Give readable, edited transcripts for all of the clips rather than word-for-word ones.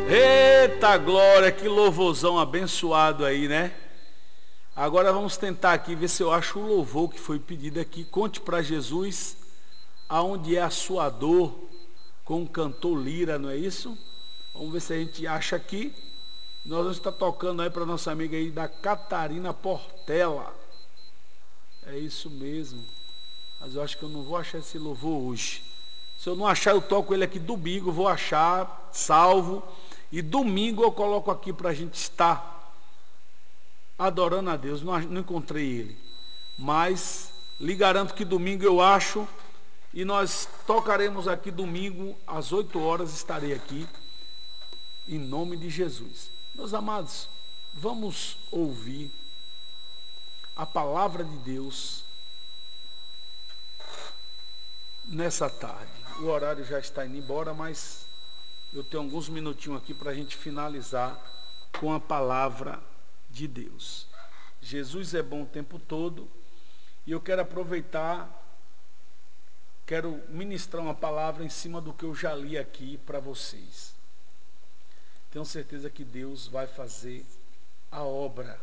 Eita glória, que louvorzão abençoado aí, né? Agora vamos tentar aqui ver se eu acho o louvor que foi pedido aqui. Conte para Jesus aonde é a sua dor, com o cantor Lira, não é isso? Vamos ver se a gente acha aqui. Nós vamos estar tocando aí para nossa amiga aí da Catarina Portela. É isso mesmo. Mas eu acho que eu não vou achar esse louvor hoje. Se eu não achar, eu toco ele aqui domingo, vou achar, salvo. E domingo eu coloco aqui para a gente estar adorando a Deus. Não encontrei ele. Mas lhe garanto que domingo eu acho. E nós tocaremos aqui domingo, às 8 horas estarei aqui. Em nome de Jesus. Meus amados, vamos ouvir a palavra de Deus nessa tarde. O horário já está indo embora, mas eu tenho alguns minutinhos aqui para a gente finalizar com a palavra de Deus. Jesus é bom o tempo todo e eu quero aproveitar, quero ministrar uma palavra em cima do que eu já li aqui para vocês. Tenho certeza que Deus vai fazer a obra.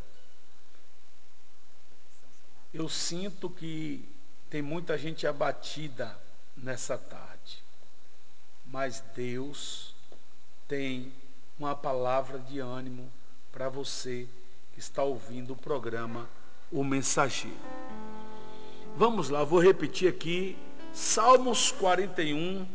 Eu sinto que tem muita gente abatida nessa tarde, mas Deus tem uma palavra de ânimo para você que está ouvindo o programa O Mensageiro. Vamos lá, vou repetir aqui, Salmos 41,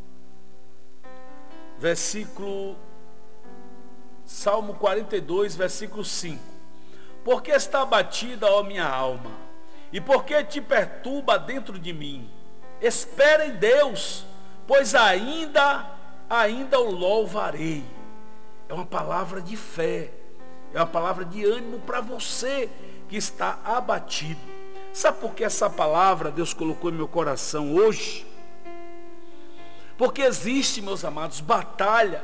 Salmo 42, versículo 5. Porque está abatida, ó minha alma, e porque te perturba dentro de mim? Espera em Deus, pois ainda o louvarei. É uma palavra de fé, é uma palavra de ânimo para você que está abatido. Sabe por que essa palavra Deus colocou em meu coração hoje? Porque existe, meus amados, batalha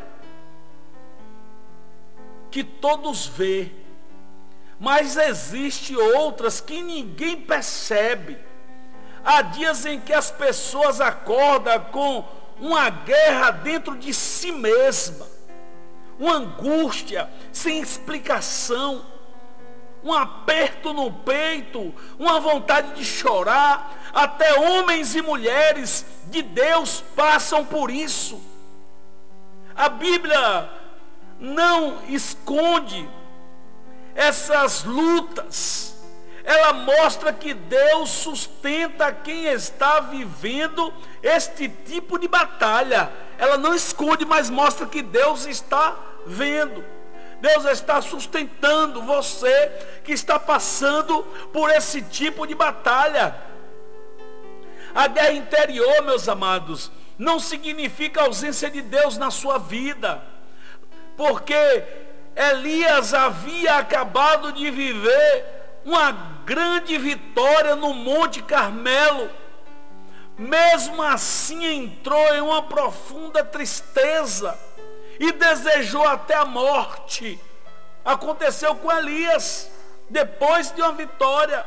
que todos vê, mas existe outras que ninguém percebe. Há dias em que as pessoas acordam com uma guerra dentro de si mesma, uma angústia sem explicação, um aperto no peito, uma vontade de chorar. Até homens e mulheres de Deus passam por isso. A Bíblia não esconde essas lutas. Ela mostra que Deus sustenta quem está vivendo este tipo de batalha. Ela não esconde, mas mostra que Deus está vendo. Deus está sustentando você que está passando por esse tipo de batalha. A guerra interior, meus amados, não significa ausência de Deus na sua vida. Porque Elias havia acabado de viver uma grande vitória no Monte Carmelo. Mesmo assim entrou em uma profunda tristeza e desejou até a morte. Aconteceu com Elias depois de uma vitória.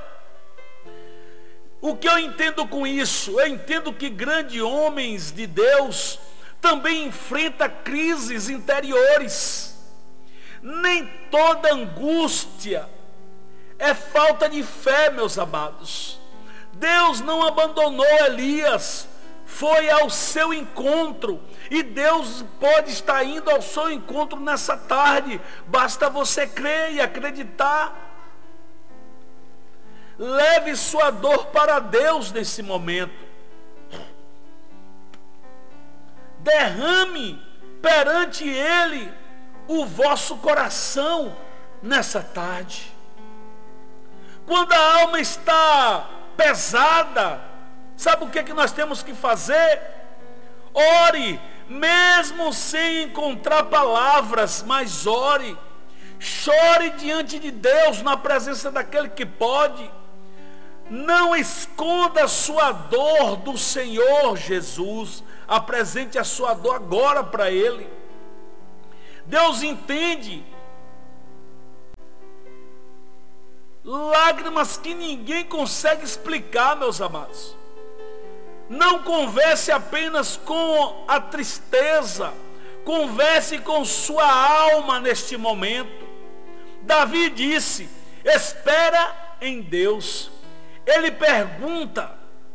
O que eu entendo com isso? Eu entendo que grandes homens de Deus também enfrentam crises interiores. Nem toda angústia é falta de fé, meus amados. Deus não abandonou Elias, foi ao seu encontro. E Deus pode estar indo ao seu encontro nessa tarde. Basta você crer e acreditar. Leve sua dor para Deus nesse momento. Derrame perante Ele o vosso coração nessa tarde. Quando a alma está pesada, sabe o que nós temos que fazer? Ore, mesmo sem encontrar palavras, mas ore. Chore diante de Deus, na presença daquele que pode. Não esconda a sua dor do Senhor Jesus. Apresente a sua dor agora para Ele. Deus entende. Lágrimas que ninguém consegue explicar, meus amados. Não converse apenas com a tristeza, Converse com sua alma neste momento. Davi disse: espera em Deus. Ele perguntou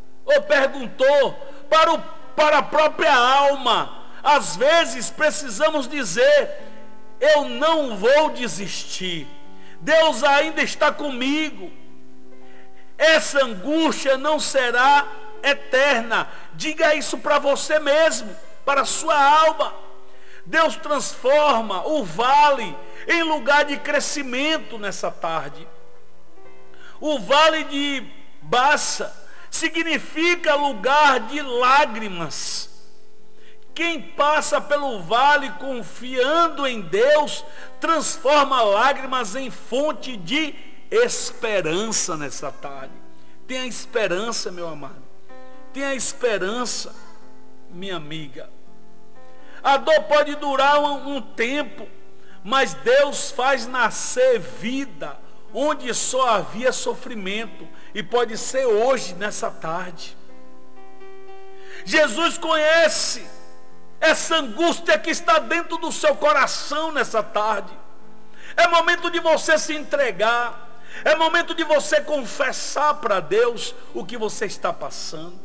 para a própria alma. Às vezes precisamos dizer: eu não vou desistir. Deus ainda está comigo. Essa angústia não será eterna. Diga isso para você mesmo, para a sua alma. Deus transforma o vale em lugar de crescimento nessa tarde. O vale de Baça significa lugar de lágrimas. Quem passa pelo vale confiando em Deus, transforma lágrimas em fonte de esperança nessa tarde. Tenha esperança, meu amado. Tenha esperança, minha amiga. A dor pode durar um tempo, mas Deus faz nascer vida onde só havia sofrimento, e pode ser hoje, nessa tarde. Jesus conhece essa angústia que está dentro do seu coração nessa tarde. É momento de você se entregar. É momento de você confessar para Deus o que você está passando.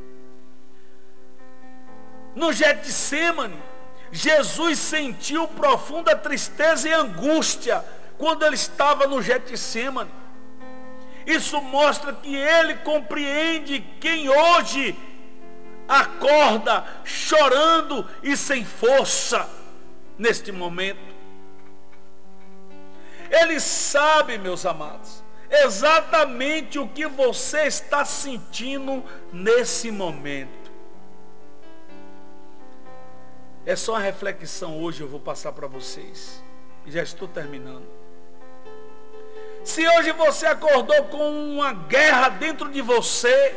No Getsemane, Jesus sentiu profunda tristeza e angústia quando ele estava no Getsemane. Isso mostra que ele compreende quem hoje acorda chorando e sem força neste momento. Ele sabe, meus amados, exatamente o que você está sentindo nesse momento. É só uma reflexão hoje, eu vou passar para vocês. E já estou terminando. Se hoje você acordou com uma guerra dentro de você,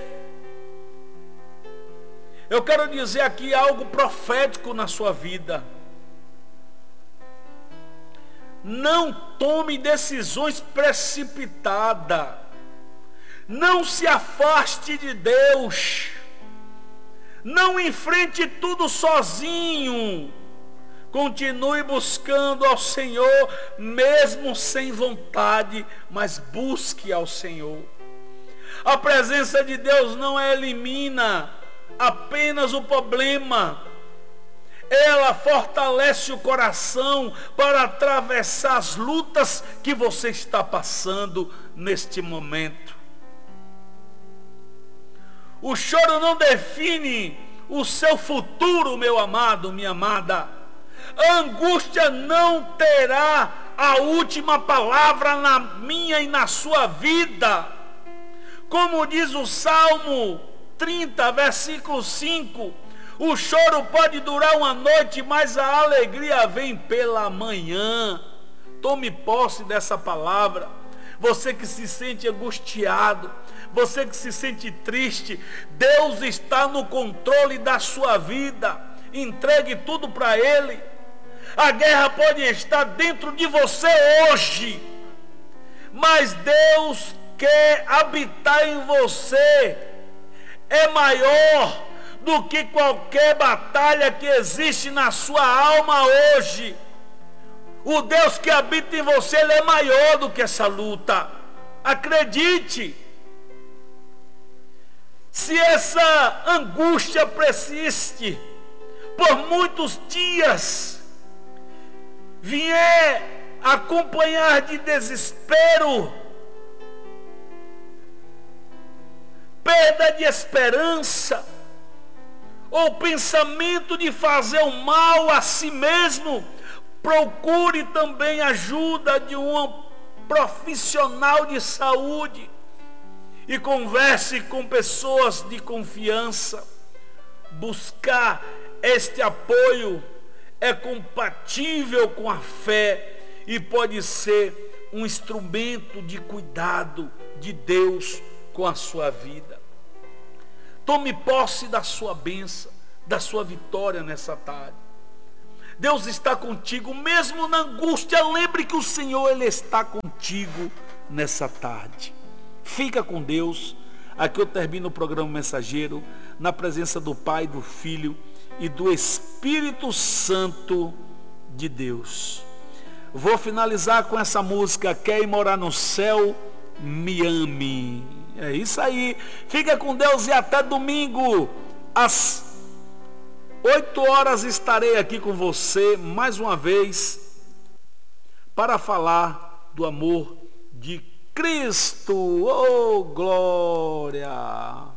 eu quero dizer aqui algo profético na sua vida. Não tome decisões precipitadas. Não se afaste de Deus. Não enfrente tudo sozinho. Continue buscando ao Senhor, mesmo sem vontade, mas busque ao Senhor. A presença de Deus não elimina apenas o problema. Ela fortalece o coração para atravessar as lutas que você está passando neste momento. O choro não define o seu futuro, meu amado, minha amada. A angústia não terá a última palavra na minha e na sua vida. Como diz o Salmo 30, versículo 5, o choro pode durar uma noite, mas a alegria vem pela manhã. Tome posse dessa palavra. Você que se sente angustiado, você que se sente triste, Deus está no controle da sua vida. Entregue tudo para Ele. A guerra pode estar dentro de você hoje, mas Deus quer habitar em você. É maior do que qualquer batalha que existe na sua alma hoje. O Deus que habita em você, Ele é maior do que essa luta. Acredite. Se essa angústia persiste por muitos dias, vier acompanhar de desespero, perda de esperança, ou pensamento de fazer o mal a si mesmo, procure também ajuda de um profissional de saúde e converse com pessoas de confiança. Buscar este apoio é compatível com a fé e pode ser um instrumento de cuidado de Deus com a sua vida. Tome posse da sua bênção, da sua vitória nessa tarde. Deus está contigo, mesmo na angústia. Lembre que o Senhor, Ele está contigo nessa tarde. Fica com Deus. Aqui eu termino o programa Mensageiro, na presença do Pai, do Filho e do Espírito Santo de Deus. Vou finalizar com essa música, Quer Ir Morar no Céu, Me Ame. É isso aí. Fica com Deus e até domingo, às 8 horas estarei aqui com você mais uma vez para falar do amor de Cristo. Oh, glória!